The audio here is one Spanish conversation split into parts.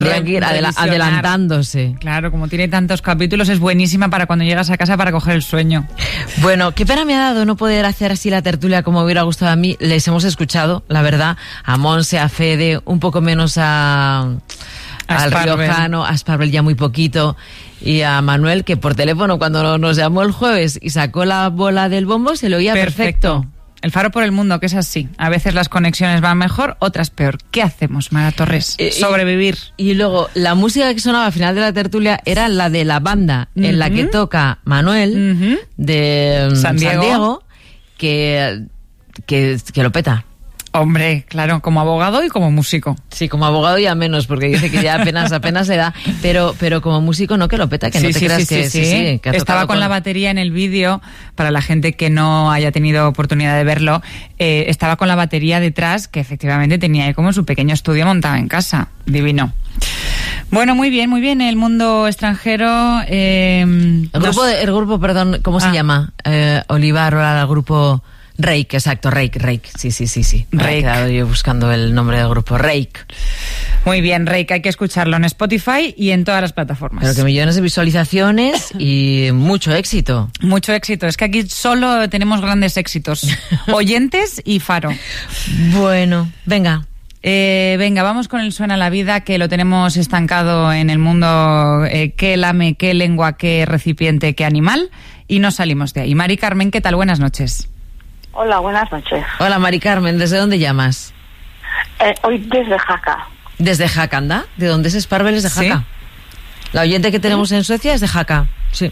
Tendría que ir adelantándose. Claro, como tiene tantos capítulos, es buenísima para cuando llegas a casa para coger el sueño. Bueno, qué pena me ha dado no poder hacer así la tertulia como hubiera gustado a mí. Les hemos escuchado, la verdad, a Monse, a Fede, un poco menos al riojano, a Sparvel ya muy poquito, y a Manuel, que por teléfono cuando nos llamó el jueves y sacó la bola del bombo se lo oía perfecto. El Faro por el Mundo, que es así. A veces las conexiones van mejor, otras peor. ¿Qué hacemos, Mara Torres? Sobrevivir. Y luego, la música que sonaba al final de la tertulia era la de la banda en la que toca Manuel de San Diego, que lo peta. Hombre, claro, como abogado y como músico. Sí, como abogado ya menos, porque dice que ya apenas le da, pero como músico no, que lo peta, que no te creas que sí. Que estaba con la batería en el vídeo, para la gente que no haya tenido oportunidad de verlo, estaba con la batería detrás, que efectivamente tenía ahí como su pequeño estudio montado en casa. Divino. Bueno, muy bien, el mundo extranjero... El grupo, ¿cómo se llama? Olivar, o el grupo... Reik, exacto, Reik, sí. Me he quedado yo buscando el nombre del grupo, Reik. Muy bien, Reik, hay que escucharlo en Spotify y en todas las plataformas. Pero que millones de visualizaciones y mucho éxito. Mucho éxito, es que aquí solo tenemos grandes éxitos. Oyentes y Faro. Bueno, venga. Vamos con el Suena la Vida, que lo tenemos estancado en el mundo, qué lame, qué lengua, qué recipiente, qué animal, y no salimos de ahí. Mari Carmen, ¿qué tal? Buenas noches. Hola, buenas noches. Hola, Mari Carmen, ¿desde dónde llamas? Hoy desde Jaca. ¿Desde Jaca, anda? ¿De dónde es Sparvel? ¿Es de Jaca? ¿Sí? La oyente que tenemos en Suecia es de Jaca, sí.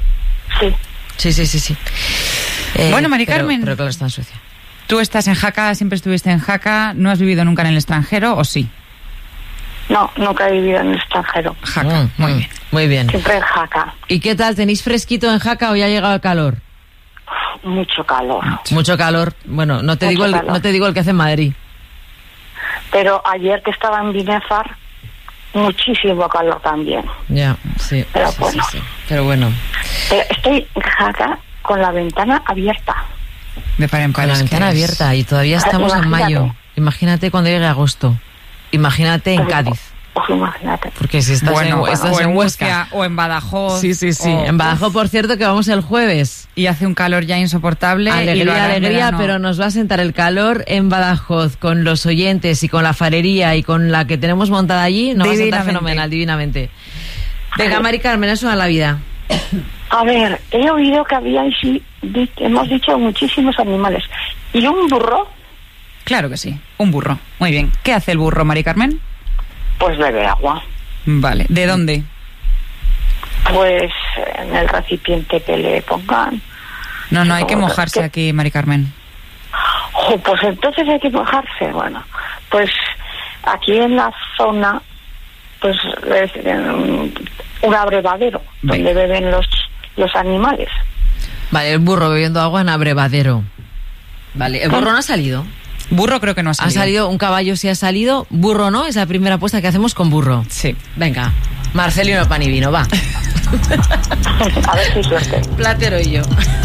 Sí. Bueno, Mari Carmen. Pero claro, está en Suecia. Tú estás en Jaca, siempre estuviste en Jaca, ¿no has vivido nunca en el extranjero o sí? No, nunca he vivido en el extranjero. Jaca, muy bien. Siempre en Jaca. ¿Y qué tal? ¿Tenéis fresquito en Jaca o ya ha llegado el calor? Mucho calor. Mucho calor. Bueno, no te digo el que hace en Madrid. Pero ayer que estaba en Binefar, muchísimo calor también. Ya, sí. Pero bueno. Sí. Pero bueno. Estoy en Jaca con la ventana abierta. Con la ventana abierta y todavía estamos en mayo. Imagínate cuando llegue agosto. Imagínate en Cádiz. Imagínate. Porque si estás en Huesca o en Badajoz. Sí. En Badajoz, por cierto, que vamos el jueves. Y hace un calor ya insoportable. Alegría, pero nos va a sentar el calor en Badajoz con los oyentes y con la farería y con la que tenemos montada allí. Nos va a sentar fenomenal, divinamente. Venga, Mari Carmen, eso a la vida. A ver, he oído que hemos dicho muchísimos animales. ¿Y un burro? Claro que sí, un burro. Muy bien. ¿Qué hace el burro, Mari Carmen? Pues bebe agua. Vale. ¿De dónde? Pues en el recipiente que le pongan. No hay que mojarse aquí, Mari Carmen. Pues entonces hay que mojarse. Bueno, pues aquí en la zona, pues es un abrevadero donde beben los animales. Vale, el burro bebiendo agua en abrevadero. Vale, ¿el burro no ha salido? Burro creo que no ha salido. Ha salido, un caballo sí ha salido, burro no, es la primera apuesta que hacemos con burro. Sí. Venga, Marcelino pan y vino, va. A ver si suerte. Platero y yo.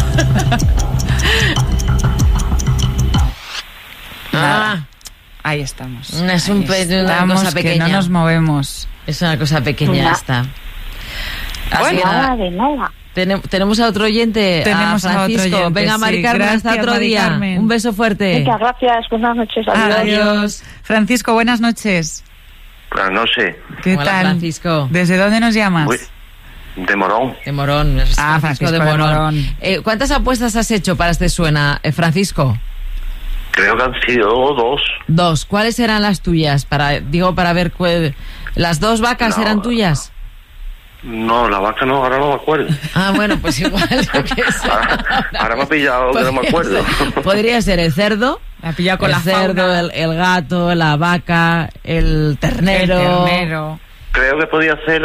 Ahí estamos. Una cosa pequeña. Que no nos movemos. Es una cosa pequeña esta. Bueno, nada de nada. Tenemos a otro oyente, a Francisco. Venga, Mari Carmen, hasta otro día. Carmen. Un beso fuerte. Muchas gracias, buenas noches. Adiós. Francisco, buenas noches. Buenas noches. ¿Qué Hola, tal? Francisco. ¿Desde dónde nos llamas? De Morón. De Morón. Francisco de Morón. ¿Cuántas apuestas has hecho para este Suena, Francisco? Creo que han sido 2. 2. ¿Cuáles eran las tuyas? Para ver, ¿las 2 vacas eran tuyas? No, la vaca no, ahora no me acuerdo. Bueno, pues igual. Ahora me ha pillado, que no me acuerdo. Podría ser el cerdo. Me ha pillado con el cerdo, el gato, la vaca, el ternero. Creo que podía ser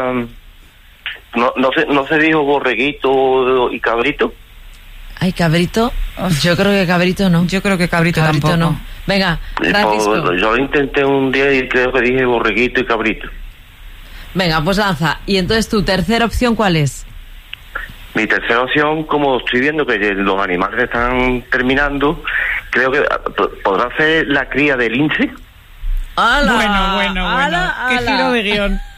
no se dijo borreguito y cabrito. ¿Ay, cabrito? Yo creo que cabrito no. Yo creo que cabrito tampoco. No. Venga, Francisco. Pues, yo lo intenté un día y creo que dije borreguito y cabrito. Venga, pues lanza. Y entonces, ¿tu tercera opción cuál es? Mi tercera opción, como estoy viendo que los animales están terminando, creo que podrá ser la cría del lince. ¡Hala! Bueno. ¡Hala, Qué hala! giro de guión.